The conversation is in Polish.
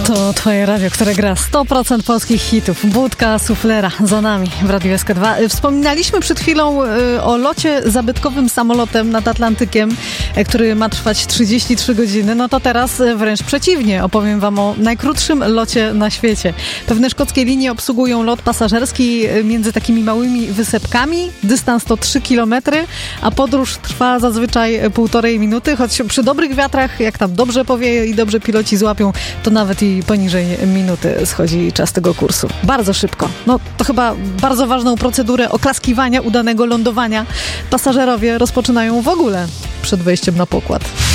To twoje radio, które gra 100% polskich hitów. Budka Suflera za nami w Radiu SK2. Wspominaliśmy przed chwilą o locie zabytkowym samolotem nad Atlantykiem, który ma trwać 33 godziny. No to teraz wręcz przeciwnie. Opowiem wam o najkrótszym locie na świecie. Pewne szkockie linie obsługują lot pasażerski między takimi małymi wysepkami. Dystans to 3 km, a podróż trwa zazwyczaj 1,5 minuty, choć przy dobrych wiatrach, jak tam dobrze powieje i dobrze piloci złapią, to nawet i poniżej minuty schodzi czas tego kursu. Bardzo szybko. No to chyba bardzo ważną procedurę oklaskiwania udanego lądowania pasażerowie rozpoczynają w ogóle przed wejściem na pokład.